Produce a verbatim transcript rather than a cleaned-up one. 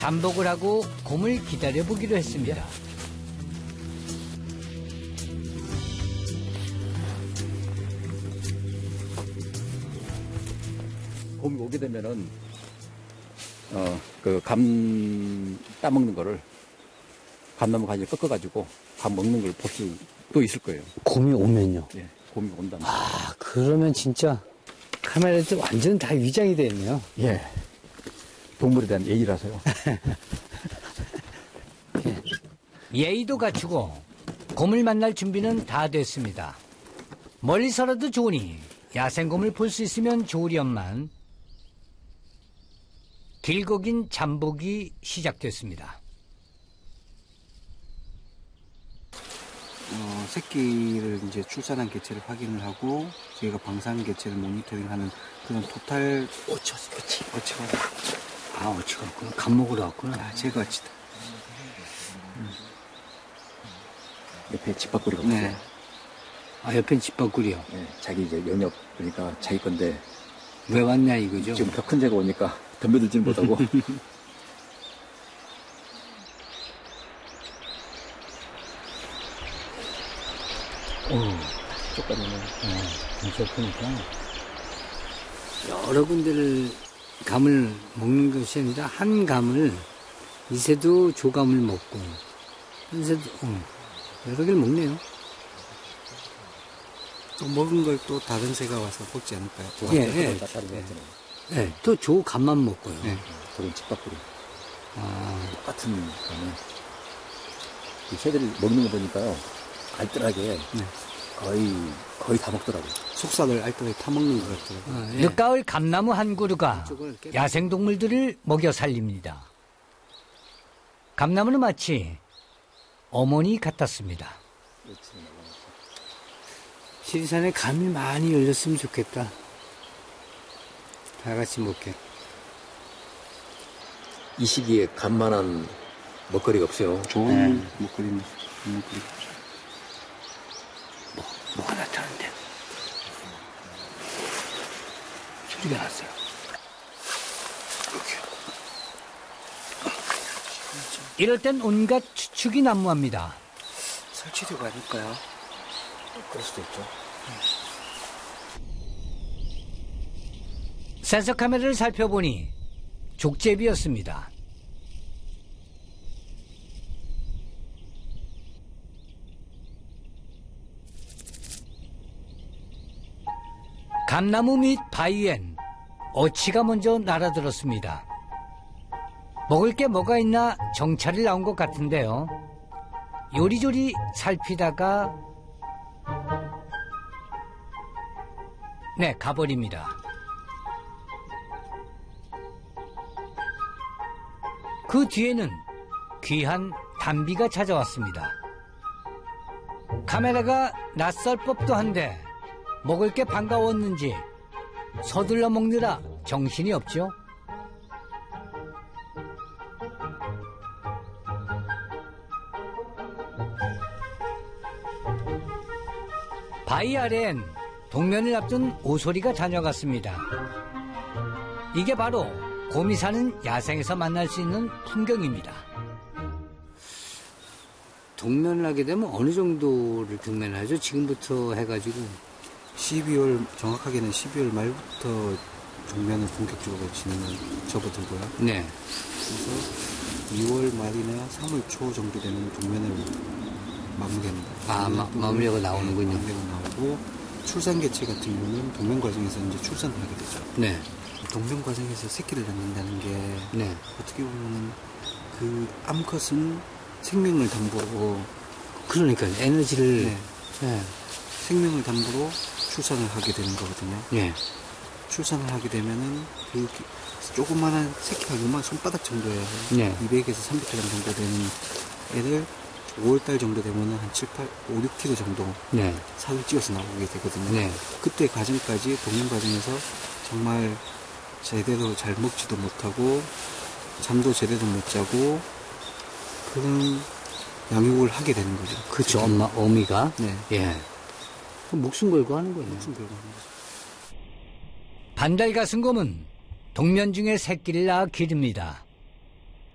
잠복을 하고 곰을 기다려보기로 했습니다. 곰이 오게 되면은 어 그 감 따먹는 거를 감나무 가지를 꺾어가지고 감 먹는 걸 볼 수도 있을 거예요. 곰이 오면요? 예, 곰이 온다면. 아, 그러면 진짜 카메라도 완전 다 위장이 되네요. 예, 동물에 대한 예의라서요. 예의도 갖추고 곰을 만날 준비는 다 됐습니다. 멀리서라도 좋으니 야생곰을 볼 수 있으면 좋으련만 길고 긴 잠복이 시작됐습니다. 어, 새끼를 이제 출산한 개체를 확인을 하고 저희가 방사능 개체를 모니터링하는 그런 토탈 어치, 어치. 어치가 아, 어치가 왔구나. 감 먹으러 왔구나. 아, 제가 어치다. 음. 옆에 집밥구리가 네. 없어요. 아, 옆엔 집밥구리요. 예, 자기 이제 영역 그러니까 자기 건데 왜 왔냐 이거죠? 지금 더 큰 새가 오니까 덤벼들지는 못하고. 어, 쪽가리는 진짜 크니까. 여러 군데를 감을 먹는 것이 아니라 한 감을 이 새도 조감을 먹고 한 새도 어, 여러 개를 먹네요. 또 먹은 걸 또 다른 새가 와서 먹지 않을까요? 예, 예. 다른 거 같잖아요. 네, 또 조감만 먹고요. 네. 그런 집밥구리. 아, 똑같은 거는 이 새들이 먹는 거 보니까요 알뜰하게 네. 거의 거의 다 먹더라고요. 속삭을 알뜰하게 타먹는 것 같더라고요. 아, 예. 늦가을 감나무 한 그루가 이쪽을 깨- 야생동물들을 먹여 살립니다. 감나무는 마치 어머니 같았습니다. 시리산에 감이 많이 열렸으면 좋겠다. 다 같이 먹게. 이 시기에 간만한 먹거리가 없어요. 좋은 네. 먹거리는 먹거리. 뭐, 뭐가 나타났는데? 소리가 났어요. 이럴 땐 온갖 추측이 난무합니다. 설치류가 아닐까요? 그럴 수도 있죠. 센서 카메라를 살펴보니 족제비였습니다. 감나무 밑 바위엔 어치가 먼저 날아들었습니다. 먹을 게 뭐가 있나 정찰이 나온 것 같은데요. 요리조리 살피다가 네, 가버립니다. 그 뒤에는 귀한 담비가 찾아왔습니다. 카메라가 낯설 법도 한데 먹을 게 반가웠는지 서둘러 먹느라 정신이 없죠. 바위 아래엔 동면을 앞둔 오소리가 다녀갔습니다. 이게 바로 곰이 사는 야생에서 만날 수 있는 풍경입니다. 동면을 하게 되면 어느 정도를 동면하죠? 지금부터 해가지고. 십이월, 정확하게는 십이월 말부터 종면을 본격적으로 진행을 접어들고요. 네. 그래서 이월 말이나 삼월 초 정도 되면 동면을 마무리합니다. 아, 마, 마무리하고 나오는군요. 마무리가 나오고 출산 개체 같은 경우는 동면 과정에서 이제 출산을 하게 되죠. 네. 동면 과정에서 새끼를 낳는다는 게 네. 어떻게 보면 그 암컷은 생명을 담보로 그러니까 에너지를. 네. 네. 생명을 담보로 출산을 하게 되는 거거든요. 네. 출산을 하게 되면은 그 조그만한 새끼가 요만 손바닥 정도예요. 네. 이백에서 삼백 그램 정도 되는 애들 오월달 정도 되면은 한 칠, 팔, 오, 육 킬로그램 정도 네. 살을 찌어서 나오게 되거든요. 네. 그때 과정까지 동면 과정에서 정말 제대로 잘 먹지도 못하고 잠도 제대로 못 자고 그런 양육을 하게 되는 거죠. 그쵸, 엄마, 어미가. 네. 예. 목숨 걸고 하는 거예요. 목숨 걸고 하는 거죠. 반달가슴곰은 동면 중에 새끼를 낳아 기릅니다.